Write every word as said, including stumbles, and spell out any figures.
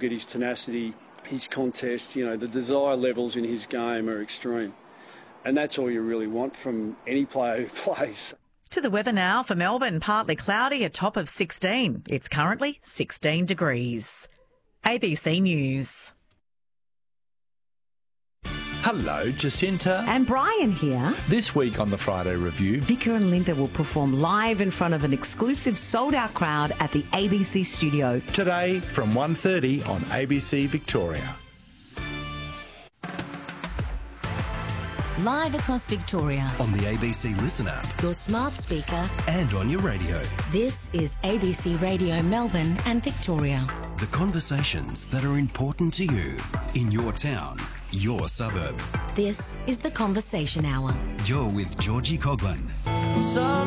Look at his tenacity, his contest, you know, the desire levels in his game are extreme. And that's all you really want from any player who plays. To the weather now for Melbourne, partly cloudy, a top of sixteen. It's currently sixteen degrees. A B C News. Hello, Jacinta. And Brian here. This week on the Friday Review, Vicar and Linda will perform live in front of an exclusive sold-out crowd at the A B C studio. Today from one thirty on A B C Victoria. Live across Victoria. On the A B C Listen app. Your smart speaker. And on your radio. This is A B C Radio Melbourne and Victoria. The conversations that are important to you in your town, your suburb. This is The Conversation Hour. You're with Georgie Coughlin.